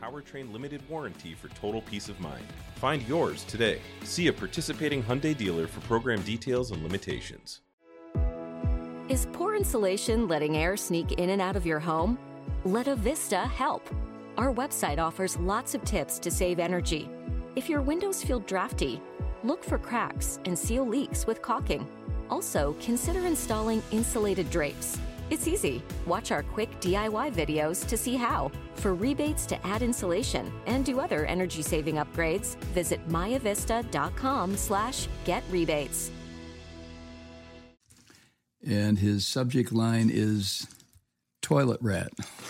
powertrain limited warranty for total peace of mind. Find yours today. See a participating Hyundai dealer for program details and limitations. Is poor insulation letting air sneak in and out of your home? Let Avista help. Our website offers lots of tips to save energy. If your windows feel drafty, look for cracks and seal leaks with caulking. Also, consider installing insulated drapes. It's easy. Watch our quick DIY videos to see how. For rebates to add insulation and do other energy-saving upgrades, visit myavista.com/getrebates. And his subject line is toilet rat.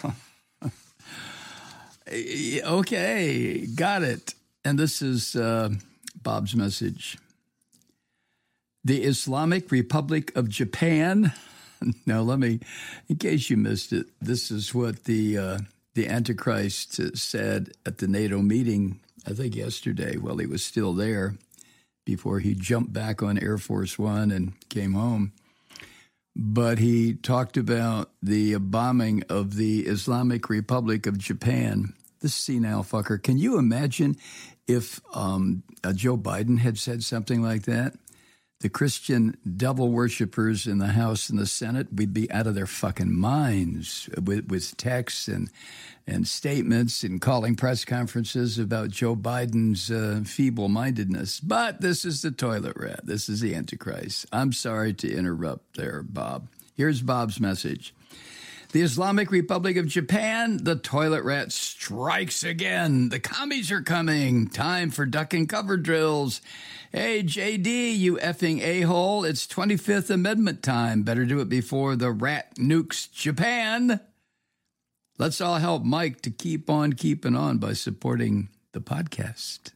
Okay, got it. And this is Bob's message. The Islamic Republic of Japan. Now, let me, in case you missed it, this is what the Antichrist said at the NATO meeting, I think yesterday, while he was still there, before he jumped back on Air Force One and came home. But he talked about the bombing of the Islamic Republic of Japan. This senile fucker. Can you imagine if Joe Biden had said something like that? The Christian devil worshippers in the House and the Senate, we'd be out of their fucking minds with texts and statements and calling press conferences about Joe Biden's feeble-mindedness. But this is the toilet rat. This is the Antichrist. I'm sorry to interrupt there, Bob. Here's Bob's message. The Islamic Republic of Japan, the toilet rat strikes again. The commies are coming. Time for duck and cover drills. Hey, JD, you effing a-hole. It's 25th Amendment time. Better do it before the rat nukes Japan. Let's all help Mike to keep on keeping on by supporting the podcast.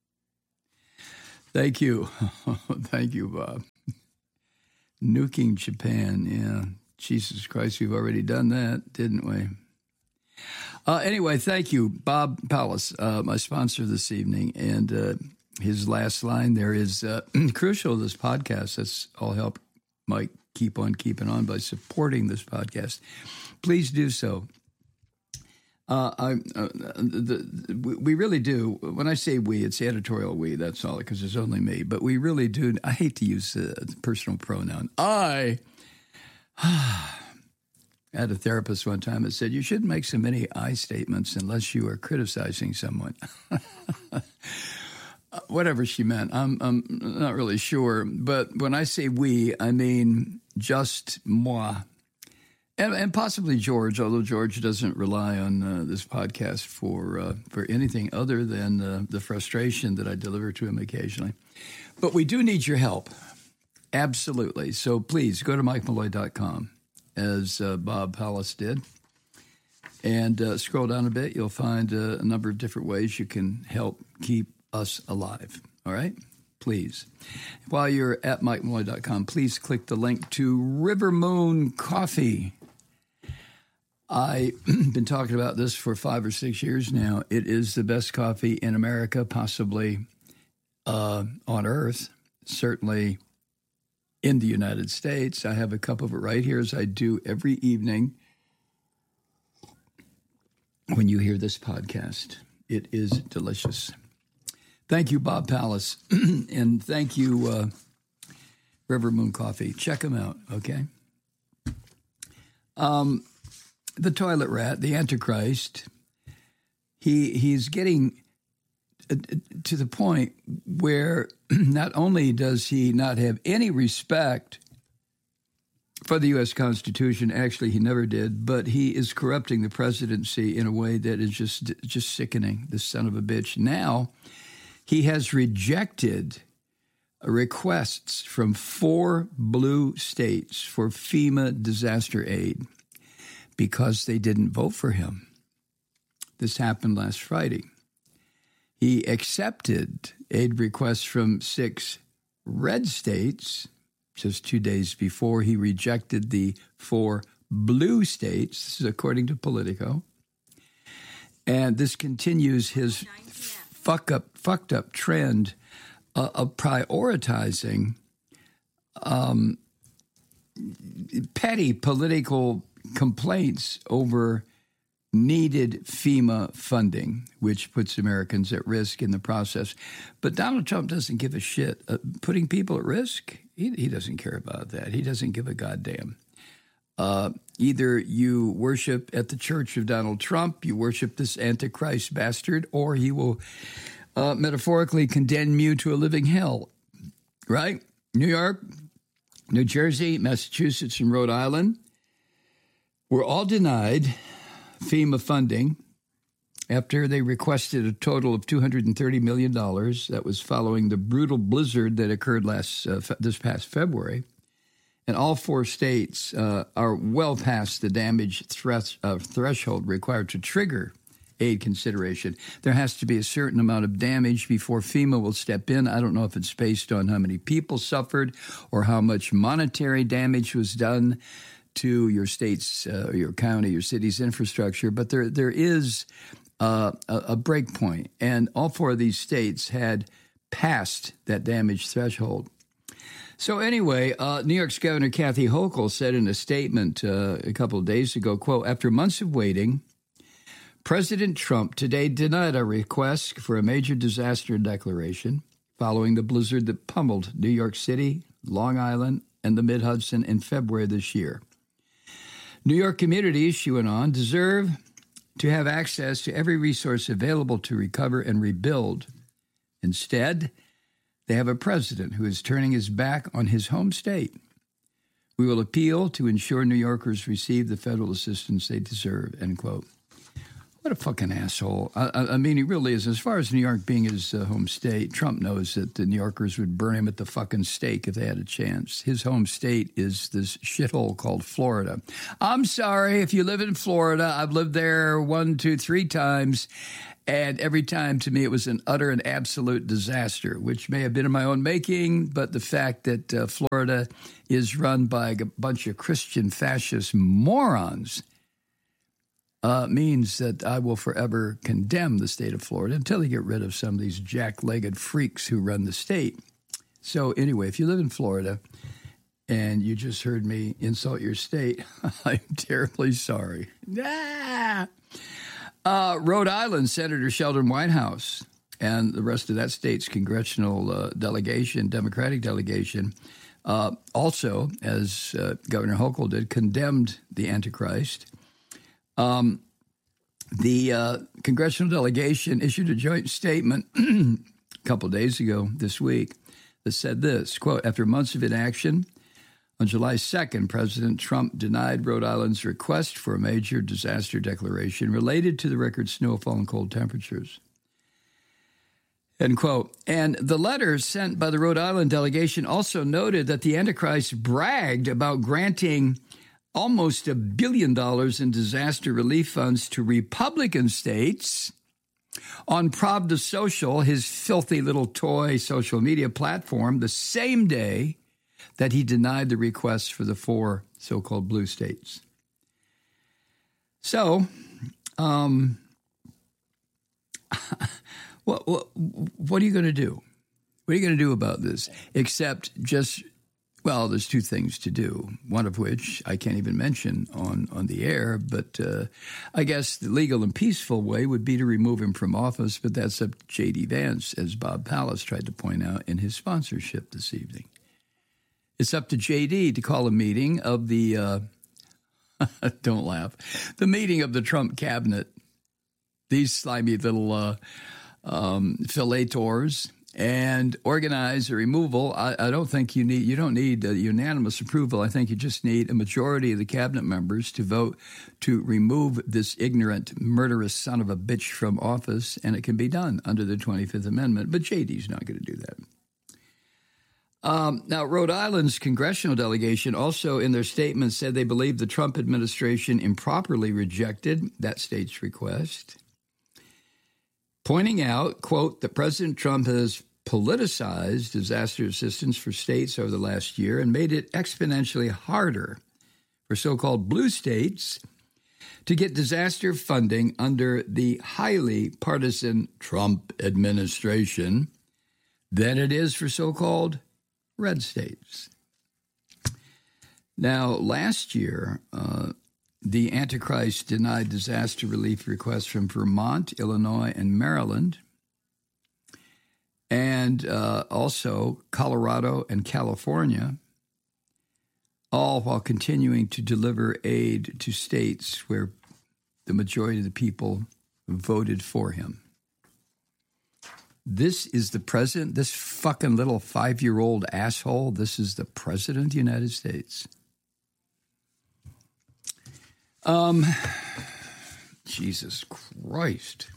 Thank you. Thank you, Bob. Nuking Japan, yeah. Jesus Christ, we've already done that, didn't we? Anyway, thank you, Bob Palace, my sponsor this evening. And his last line there is crucial to this podcast. Let's all help Mike keep on keeping on by supporting this podcast. Please do so. We really do. When I say we, it's editorial we, that's all, because it's only me. But we really do. I hate to use the personal pronoun. I had a therapist one time that said, you shouldn't make so many I statements unless you are criticizing someone. Whatever she meant, I'm not really sure. But when I say we, I mean just moi. And possibly George, although George doesn't rely on this podcast for anything other than the frustration that I deliver to him occasionally. But we do need your help. Absolutely. So please go to MikeMalloy.com, as Bob Palace did, and scroll down a bit. You'll find a number of different ways you can help keep us alive. All right? Please. While you're at MikeMalloy.com, please click the link to River Moon Coffee. I've been talking about this for 5 or 6 years now. It is the best coffee in America, possibly on earth, certainly in the United States. I have a cup of it right here, as I do every evening when you hear this podcast. It is delicious. Thank you, Bob Palace, and thank you, River Moon Coffee. Check them out, okay? The toilet rat, the Antichrist, he's getting to the point where not only does he not have any respect for the U.S. Constitution, actually he never did, but he is corrupting the presidency in a way that is just sickening, this son of a bitch. Now, he has rejected requests from 4 blue states for FEMA disaster aid because they didn't vote for him. This happened last Friday. He accepted aid requests from 6 red states just 2 days before he rejected the 4 blue states. This is according to Politico. And this continues his fucked up trend of prioritizing petty political complaints over needed FEMA funding, which puts Americans at risk in the process. But Donald Trump doesn't give a shit. Putting people at risk, he doesn't care about that. He doesn't give a goddamn. Either you worship at the church of Donald Trump, you worship this Antichrist bastard, or he will metaphorically condemn you to a living hell, right? New York, New Jersey, Massachusetts, and Rhode Island were all denied FEMA funding after they requested a total of $230 million. That was following the brutal blizzard that occurred this past February. And all 4 states are well past the damage threshold required to trigger aid consideration. There has to be a certain amount of damage before FEMA will step in. I don't know if it's based on how many people suffered or how much monetary damage was done to your state's, your county, your city's infrastructure. But there is a break point, and all 4 of these states had passed that damage threshold. So anyway, New York's Governor Kathy Hochul said in a statement a couple of days ago, quote, "After months of waiting, President Trump today denied our request for a major disaster declaration following the blizzard that pummeled New York City, Long Island, and the Mid-Hudson in February this year. New York communities," she went on, "deserve to have access to every resource available to recover and rebuild. Instead, they have a president who is turning his back on his home state. We will appeal to ensure New Yorkers receive the federal assistance they deserve," end quote. What a fucking asshole. I mean, he really is. As far as New York being his home state, Trump knows that the New Yorkers would burn him at the fucking stake if they had a chance. His home state is this shithole called Florida. I'm sorry if you live in Florida. I've lived there 1, 2, 3 times. And every time, to me, it was an utter and absolute disaster, which may have been in my own making. But the fact that Florida is run by a bunch of Christian fascist morons means that I will forever condemn the state of Florida until they get rid of some of these jack-legged freaks who run the state. So anyway, if you live in Florida and you just heard me insult your state, I'm terribly sorry. Rhode Island Senator Sheldon Whitehouse and the rest of that state's congressional delegation, Democratic delegation, also, as Governor Hochul did, condemned the Antichrist. The congressional delegation issued a joint statement a couple days ago this week that said this, quote, "After months of inaction, on July 2nd, President Trump denied Rhode Island's request for a major disaster declaration related to the record snowfall and cold temperatures," end quote. And the letter sent by the Rhode Island delegation also noted that the Antichrist bragged about granting almost $1 billion in disaster relief funds to Republican states on Pravda Social, his filthy little toy social media platform, the same day that he denied the requests for the 4 so-called blue states. So, what are you going to do? What are you going to do about this? Except just, well, there's 2 things to do, one of which I can't even mention on the air, but I guess the legal and peaceful way would be to remove him from office, but that's up to J.D. Vance, as Bob Pallas tried to point out in his sponsorship this evening. It's up to J.D. to call a meeting of the, don't laugh, the meeting of the Trump cabinet, these slimy little filletors, and organize a removal. I don't think you don't need unanimous approval. I think you just need a majority of the cabinet members to vote to remove this ignorant, murderous son of a bitch from office, and it can be done under the 25th Amendment. But JD's not going to do that. Now, Rhode Island's congressional delegation also in their statement said they believe the Trump administration improperly rejected that state's request, pointing out, quote, that President Trump has politicized disaster assistance for states over the last year and made it exponentially harder for so-called blue states to get disaster funding under the highly partisan Trump administration than it is for so-called red states. Now, last year, The Antichrist denied disaster relief requests from Vermont, Illinois, and Maryland, and also Colorado and California, all while continuing to deliver aid to states where the majority of the people voted for him. This is the president, this fucking little 5-year-old asshole. This is the president of the United States. Jesus Christ.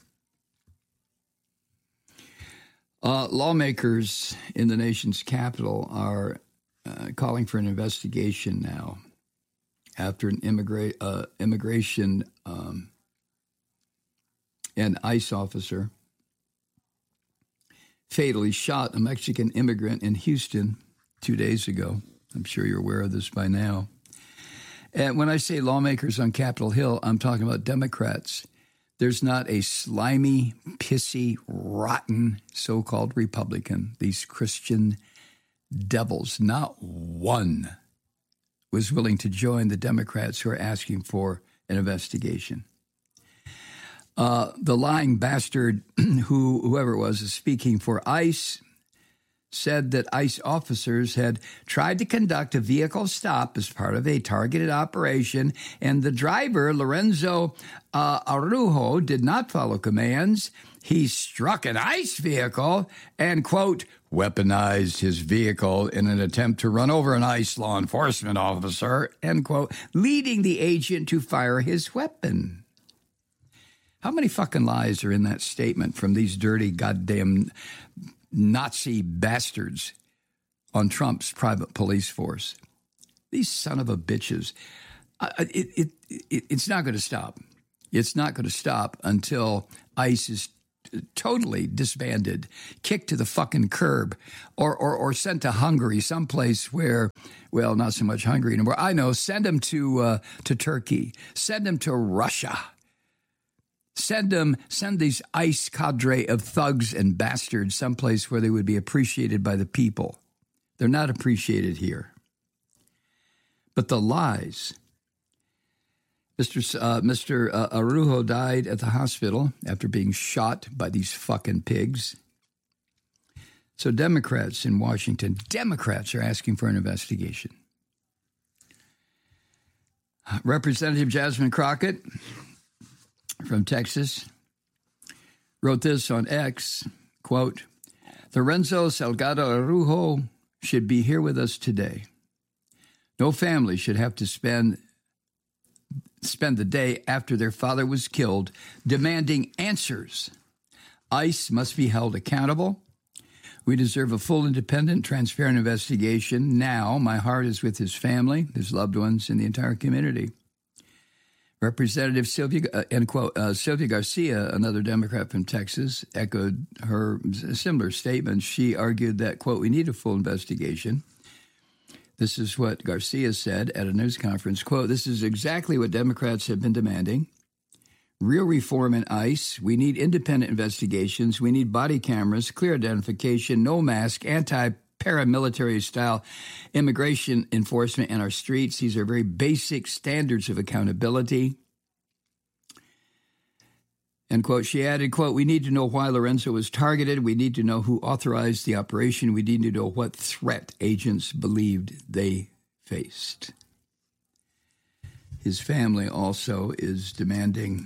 Lawmakers in the nation's capital are calling for an investigation now after an immigration and ICE officer fatally shot a Mexican immigrant in Houston 2 days ago. I'm sure you're aware of this by now. And when I say lawmakers on Capitol Hill, I'm talking about Democrats. There's not a slimy, pissy, rotten so-called Republican, these Christian devils, not one was willing to join the Democrats who are asking for an investigation. The lying bastard, whoever it was, is speaking for ICE, said that ICE officers had tried to conduct a vehicle stop as part of a targeted operation, and the driver, Lorenzo Araujo, did not follow commands. He struck an ICE vehicle and, quote, weaponized his vehicle in an attempt to run over an ICE law enforcement officer, end quote, leading the agent to fire his weapon. How many fucking lies are in that statement from these dirty goddamn Nazi bastards on Trump's private police force? These son of a bitches. It's not going to stop. It's not going to stop until ICE is totally disbanded, kicked to the fucking curb, or sent to Hungary, someplace where, well, not so much Hungary anymore. I know, send them to Turkey, send them to Russia. Send these ICE cadre of thugs and bastards someplace where they would be appreciated by the people. They're not appreciated here. But the lies. Mr. Araujo died at the hospital after being shot by these fucking pigs. So Democrats in Washington, Democrats are asking for an investigation. Representative Jasmine Crockett from Texas wrote this on X, quote, Lorenzo Salgado Araujo should be here with us today. No family should have to spend the day after their father was killed demanding answers. ICE must be held accountable. We deserve a full, independent, transparent investigation. Now, my heart is with his family, his loved ones, and the entire community. Representative Sylvia Garcia, another Democrat from Texas, echoed her similar statement. She argued that, quote, we need a full investigation. This is what Garcia said at a news conference, quote, this is exactly what Democrats have been demanding. Real reform in ICE. We need independent investigations. We need body cameras, clear identification, no mask, anti-paramilitary style immigration enforcement in our streets. These are very basic standards of accountability. End quote. She added, quote, we need to know why Lorenzo was targeted. We need to know who authorized the operation. We need to know what threat agents believed they faced. His family also is demanding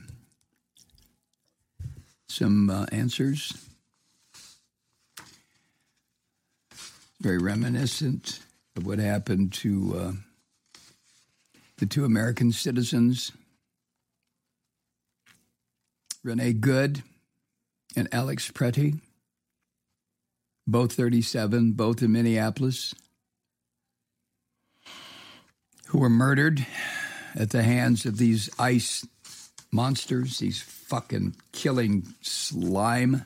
some answers. Very reminiscent of what happened to the two American citizens, Renee Good and Alex Pretty, both 37, both in Minneapolis, who were murdered at the hands of these ICE monsters, these fucking killing slime.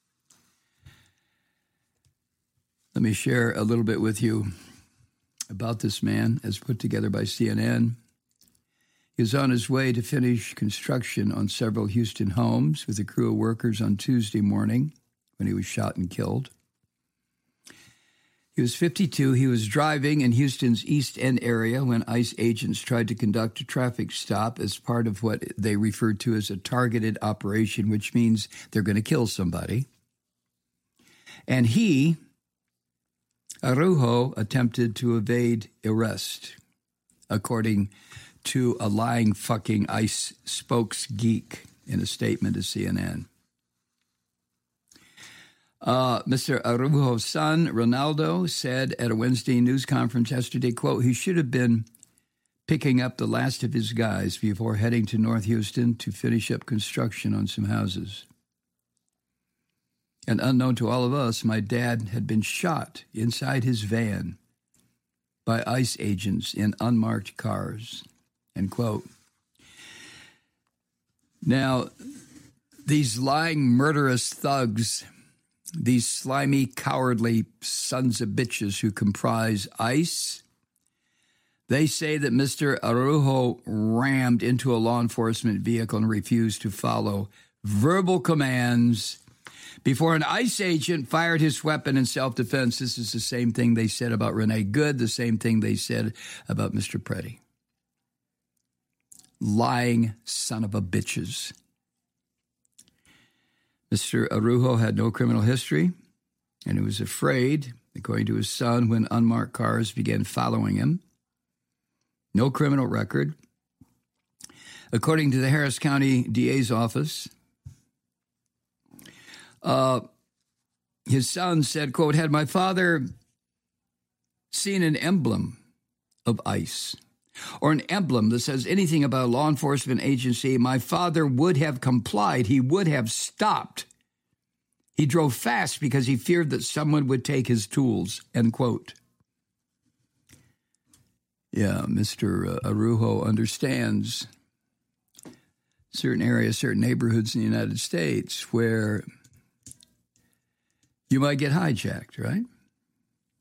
Let me share a little bit with you about this man as put together by CNN. He was on his way to finish construction on several Houston homes with a crew of workers on Tuesday morning when he was shot and killed. He was 52. He was driving in Houston's East End area when ICE agents tried to conduct a traffic stop as part of what they referred to as a targeted operation, which means they're going to kill somebody. And he, Araujo, attempted to evade arrest, according to a lying fucking ICE spokesgeek in a statement to CNN. Mr. Araujo's son, Ronaldo, said at a Wednesday news conference yesterday, quote, he should have been picking up the last of his guys before heading to North Houston to finish up construction on some houses. And unknown to all of us, my dad had been shot inside his van by ICE agents in unmarked cars, end quote. Now, these lying, murderous thugs, these slimy, cowardly sons of bitches who comprise ICE, they say that Mr. Araujo rammed into a law enforcement vehicle and refused to follow verbal commands before an ICE agent fired his weapon in self-defense. This is the same thing they said about Renee Good, the same thing they said about Mr. Preddy. Lying son of a bitches. Mr. Araujo had no criminal history, and he was afraid, according to his son, when unmarked cars began following him. No criminal record. According to the Harris County DA's office, his son said, quote, had my father seen an emblem of ICE or an emblem that says anything about a law enforcement agency, my father would have complied. He would have stopped. He drove fast because he feared that someone would take his tools, end quote. Yeah, Mr. Araujo understands certain areas, certain neighborhoods in the United States where you might get hijacked, right?